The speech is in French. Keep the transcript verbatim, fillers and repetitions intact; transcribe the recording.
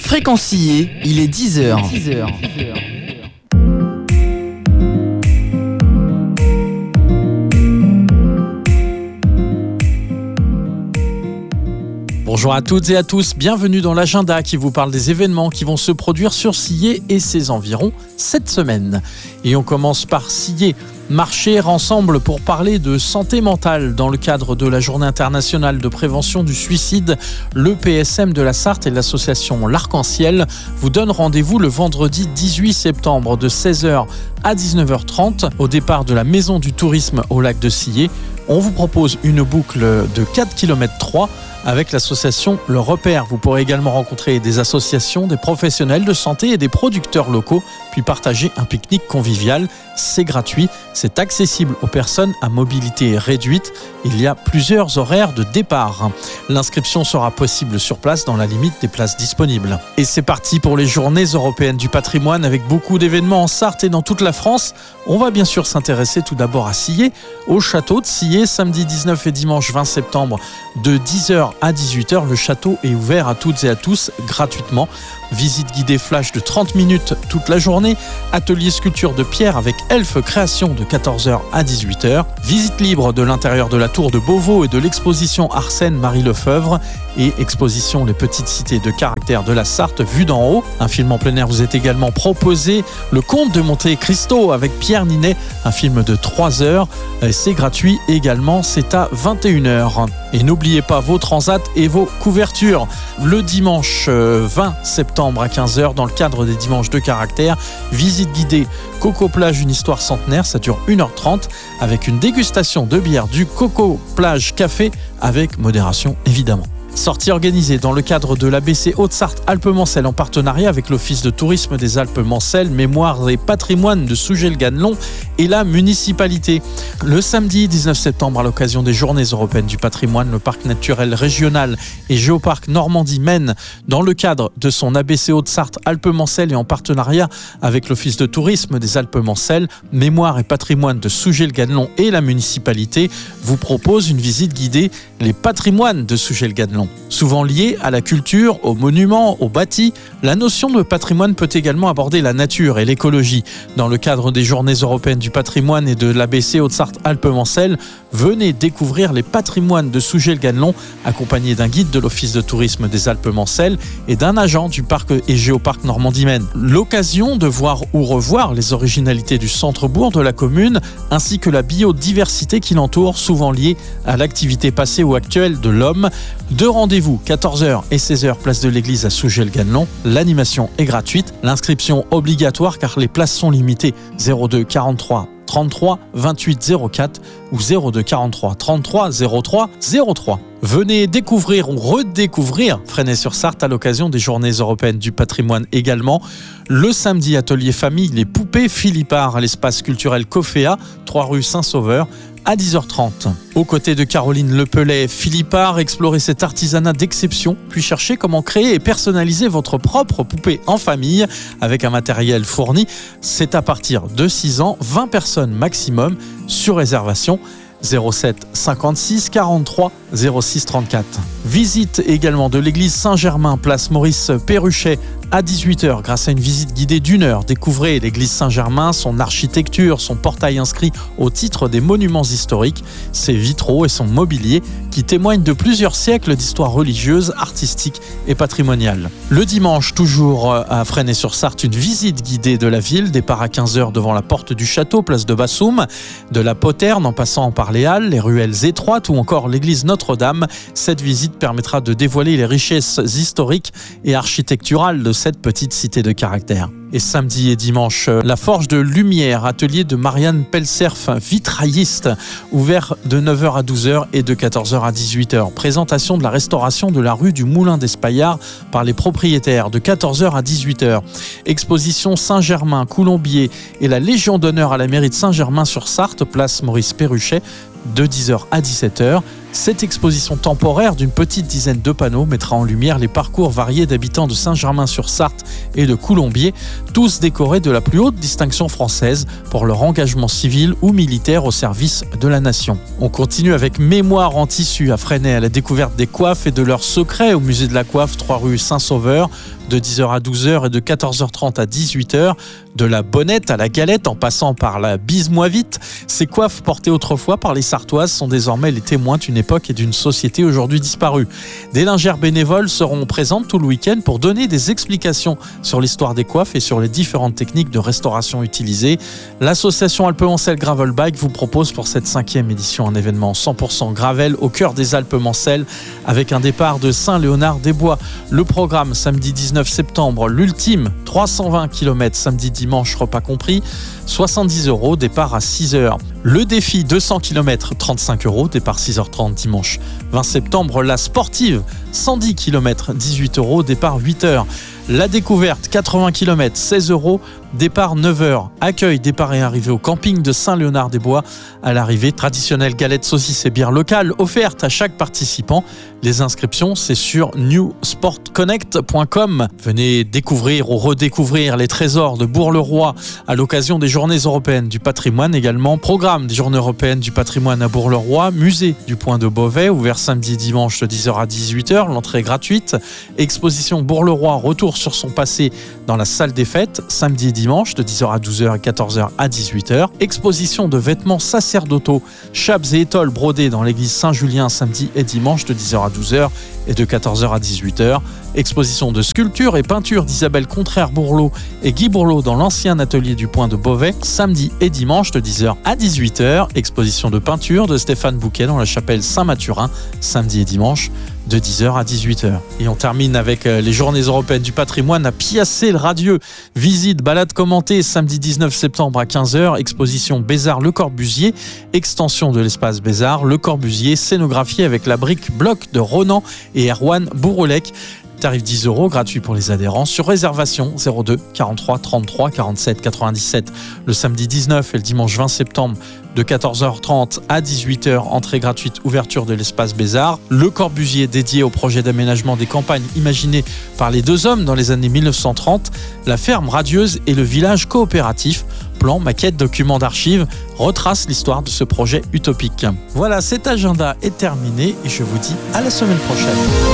Fréquence Sillé, il est dix heures. dix heures. Bonjour à toutes et à tous, bienvenue dans l'agenda qui vous parle des événements qui vont se produire sur Sillé et ses environs cette semaine. Et on commence par Sillé. Marcher ensemble pour parler de santé mentale dans le cadre de la Journée internationale de prévention du suicide. Le P S M de la Sarthe et l'association L'Arc-en-Ciel vous donnent rendez-vous le vendredi dix-huit septembre de seize heures à dix-neuf heures trente au départ de la Maison du Tourisme au lac de Sillé. On vous propose une boucle de quatre virgule trois kilomètres avec l'association Le Repère. Vous pourrez également rencontrer des associations, des professionnels de santé et des producteurs locaux, puis partager un pique-nique convivial. C'est gratuit, c'est accessible aux personnes à mobilité réduite. Il y a plusieurs horaires de départ. L'inscription sera possible sur place dans la limite des places disponibles. Et c'est parti pour les Journées européennes du patrimoine avec beaucoup d'événements en Sarthe et dans toute la France. On va bien sûr s'intéresser tout d'abord à Sillé, au château de Sillé, samedi dix-neuf et dimanche vingt septembre de dix heures à dix-huit heures. Le château est ouvert à toutes et à tous gratuitement. Visite guidée flash de trente minutes toute la journée. Atelier sculpture de pierre avec Elfe Création de quatorze heures à dix-huit heures. Visite libre de l'intérieur de la tour de Beauvau et de l'exposition Arsène Marie Lefebvre. Et exposition Les Petites Cités de Caractère de la Sarthe vue d'en haut. Un film en plein air vous est également proposé. Le Comte de Monte Cristo avec Pierre Ninet. Un film de trois heures. C'est gratuit également, c'est à vingt et une heures. Et n'oubliez pas vos transats et vos couvertures. Le dimanche vingt septembre à quinze heures, dans le cadre des dimanches de caractère, visite guidée Coco Plage, une histoire centenaire, ça dure une heure trente, avec une dégustation de bière du Coco Plage Café, avec modération évidemment. Sortie organisée dans le cadre de l'A B C Haute-Sarthe Alpes-Mancelles en partenariat avec l'Office de tourisme des Alpes-Mancelles, Mémoire et patrimoine de Sougé-le-Ganelon et la municipalité. Le samedi dix-neuf septembre, à l'occasion des Journées européennes du patrimoine, le parc naturel régional et géoparc Normandie-Maine, dans le cadre de son A B C Haute-Sarthe Alpes-Mancelles et en partenariat avec l'Office de tourisme des Alpes-Mancelles, Mémoire et patrimoine de Sougé-le-Ganelon et la municipalité, vous propose une visite guidée Les patrimoines de Sougé-le-Ganelon. Souvent lié à la culture, aux monuments, aux bâtis, la notion de patrimoine peut également aborder la nature et l'écologie. Dans le cadre des Journées européennes du patrimoine et de l'A B C Haute-Sarthe Alpes-Mancelles, venez découvrir les patrimoines de Sougé-le-Ganelon, accompagné d'un guide de l'Office de tourisme des Alpes-Mancelles et d'un agent du parc et géoparc Normandie-Maine. L'occasion de voir ou revoir les originalités du centre-bourg de la commune, ainsi que la biodiversité qui l'entoure, souvent liée à l'activité passée ou actuelle de l'homme. Deux rendez-vous, quatorze heures et seize heures, place de l'église à Sougé-le-Ganelon. L'animation est gratuite, l'inscription obligatoire car les places sont limitées. zéro deux quarante-trois trente-trois vingt-huit zéro quatre ou zéro deux quarante-trois trente-trois zéro trois zéro trois. Venez découvrir ou redécouvrir Fresnay-sur-Sarthe à l'occasion des Journées européennes du patrimoine également. Le samedi, atelier famille Les Poupées Philippard à l'espace culturel Coféa, trois rue Saint-Sauveur, à dix heures trente. Aux côtés de Caroline Lepellet, Philippard, explorez cet artisanat d'exception, puis cherchez comment créer et personnaliser votre propre poupée en famille avec un matériel fourni. C'est à partir de six ans, vingt personnes maximum, sur réservation. zéro sept cinquante-six quarante-trois zéro six trente-quatre. Visite également de l'église Saint-Germain, place Maurice Perruchet, à dix-huit heures, grâce à une visite guidée d'une heure. Découvrez l'église Saint-Germain, son architecture, son portail inscrit au titre des monuments historiques, ses vitraux et son mobilier qui témoignent de plusieurs siècles d'histoire religieuse, artistique et patrimoniale. Le dimanche, toujours à Fresnay-sur-Sarthe, une visite guidée de la ville, départ à quinze heures devant la porte du château, place de Bassoum, de la Poterne en passant par les halles, les ruelles étroites ou encore l'église Notre-Dame. Cette visite permettra de dévoiler les richesses historiques et architecturales de cette petite cité de caractère. Et samedi et dimanche, la Forge de Lumière, atelier de Marianne Pelserf, vitrailliste, ouvert de neuf heures à douze heures et de quatorze heures à dix-huit heures. Présentation de la restauration de la rue du Moulin d'Espaillard par les propriétaires de quatorze heures à dix-huit heures. Exposition Saint-Germain, Coulombier et la Légion d'honneur à la mairie de Saint-Germain-sur-Sarthe, place Maurice Perruchet, de dix heures à dix-sept heures. Cette exposition temporaire d'une petite dizaine de panneaux mettra en lumière les parcours variés d'habitants de Saint-Germain-sur-Sarthe et de Coulombiers, tous décorés de la plus haute distinction française pour leur engagement civil ou militaire au service de la nation. On continue avec Mémoire en tissu à Fresnay, à la découverte des coiffes et de leurs secrets au musée de la coiffe, trois rue Saint-Sauveur, de dix heures à douze heures et de quatorze heures trente à dix-huit heures. De la bonnette à la galette en passant par la bise-moi-vite, ces coiffes portées autrefois par les Sartoises sont désormais les témoins d'une époque et d'une société aujourd'hui disparue. Des lingères bénévoles seront présentes tout le week-end pour donner des explications sur l'histoire des coiffes et sur les différentes techniques de restauration utilisées. L'association Alpes-Mancelles Gravel Bike vous propose pour cette cinquième édition un événement cent pour cent gravel au cœur des Alpes-Mancelles avec un départ de Saint-Léonard-des-Bois. Le programme samedi dix-neuf septembre, l'ultime trois cent vingt kilomètres samedi dimanche repas compris, soixante-dix euros, départ à six heures. Le défi deux cents kilomètres, trente-cinq euros, départ six heures trente dimanche vingt septembre. La sportive, cent dix kilomètres, dix-huit euros, départ huit heures. La découverte, quatre-vingts kilomètres, seize euros, départ neuf heures. Accueil, départ et arrivée au camping de Saint-Léonard-des-Bois. À l'arrivée, traditionnelle galette, saucisse et bière locale offerte à chaque participant. Les inscriptions, c'est sur new sport connect point com. Venez découvrir ou redécouvrir les trésors de Bourg-le-Roi à l'occasion des Journées européennes du patrimoine également. Programme des Journées européennes du patrimoine à Bourg-le-Roi. Musée du Point de Beauvais, ouvert samedi et dimanche de dix heures à dix-huit heures. L'entrée est gratuite. Exposition Bourg-le-Roi, retour sur son passé dans la salle des fêtes, samedi et dimanche de dix heures à douze heures et quatorze heures à dix-huit heures. Exposition de vêtements sacerdotaux, chapes et étoles brodés dans l'église Saint-Julien, samedi et dimanche de dix heures à douze heures et de quatorze heures à dix-huit heures. Exposition de sculpture et peinture d'Isabelle Contraire-Bourlot et Guy Bourlot dans l'ancien atelier du Point de Beauvais, samedi et dimanche de dix heures à dix-huit heures. Exposition de peinture de Stéphane Bouquet dans la chapelle Saint-Mathurin, samedi et dimanche de dix heures à dix-huit heures. Et on termine avec les Journées européennes du patrimoine à Piacé-le-Radieux. Visite, balade commentée, samedi dix-neuf septembre à quinze heures. Exposition Bézard-Le Corbusier. Extension de l'espace Bézard, Le Corbusier, scénographie avec la brique bloc de Ronan et Erwan Bourolec. Tarif dix euros, gratuit pour les adhérents, sur réservation zéro deux quarante-trois trente-trois quarante-sept quatre-vingt-dix-sept. Le samedi dix-neuf et le dimanche vingt septembre de quatorze heures trente à dix-huit heures, entrée gratuite, ouverture de l'espace Bézard. Le Corbusier dédié au projet d'aménagement des campagnes imaginé par les deux hommes dans les années mille neuf cent trente, la ferme radieuse et le village coopératif. Plan, maquette, documents d'archives retrace l'histoire de ce projet utopique. Voilà, cet agenda est terminé et je vous dis à la semaine prochaine.